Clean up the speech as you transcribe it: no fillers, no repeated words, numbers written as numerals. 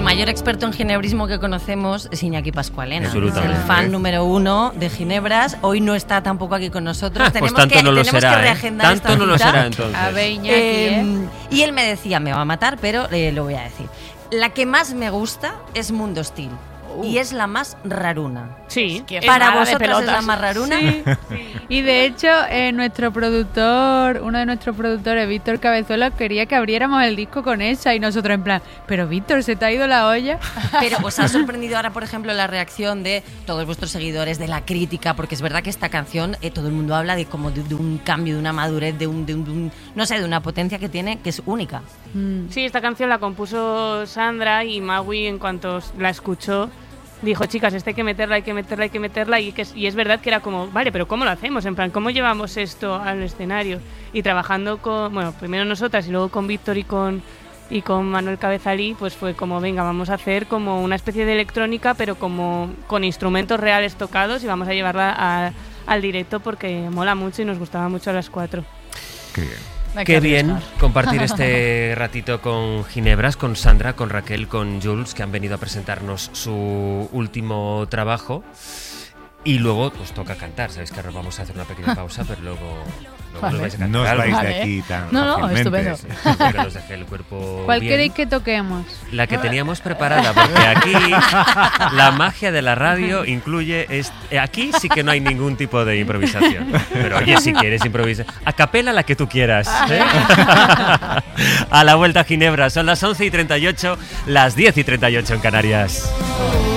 mayor experto en ginebrismo que conocemos es Iñaki Pascualena. Es el fan número 1 de ginebras. Hoy no está tampoco aquí con nosotros. Pues tanto no lo será, que reagendar tanto no lo será entonces. A ver, Iñaki, Y él me decía, me va a matar, pero lo voy a decir. La que más me gusta es Mundo Steel. Y es la más raruna. Sí. Para vosotros es la más raruna. Sí. Y de hecho, nuestro productor, uno de nuestros productores, Víctor Cabezuela, quería que abriéramos el disco con esa y nosotros en plan, pero Víctor, ¿se te ha ido la olla? Pero os ha sorprendido ahora, por ejemplo, la reacción de todos vuestros seguidores, de la crítica, porque es verdad que esta canción, todo el mundo habla de como de un cambio, de una madurez, de un no sé, de una potencia que tiene, que es única. Sí, esta canción la compuso Sandra y Maui, en cuanto la escuchó, dijo, chicas, hay que meterla, y es verdad que era como, vale, pero ¿cómo lo hacemos? En plan, ¿cómo llevamos esto al escenario? Y trabajando con, bueno, primero nosotras y luego con Víctor y con Manuel Cabezalí, pues fue como, venga, vamos a hacer como una especie de electrónica, pero como con instrumentos reales tocados, y vamos a llevarla al directo porque mola mucho y nos gustaba mucho a las 4. Qué bien. Qué bien compartir este ratito con Ginebras, con Sandra, con Raquel, con Jules, que han venido a presentarnos su último trabajo. Y luego pues toca cantar. Sabéis que ahora vamos a hacer una pequeña pausa, pero luego nos vais a cantar. No os algo. vais de aquí tan fácilmente. Estupendo. Que nos deje el cuerpo ¿Cuál bien. queréis que toquemos? La que teníamos preparada, porque aquí la magia de la radio incluye... Aquí sí que no hay ningún tipo de improvisación. Pero oye, si quieres improvisar, a capela la que tú quieras. ¿Eh? A la vuelta a Ginebra, son las 11:38, las 10:38 en Canarias.